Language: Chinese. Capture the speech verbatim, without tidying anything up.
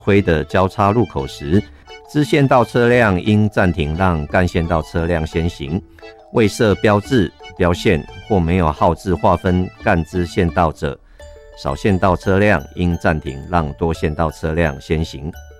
灰的交叉路口时，支线道车辆应暂停让干线道车辆先行。未设标志、标线或没有号志划分干支线道者，少线道车辆应暂停让多线道车辆先行。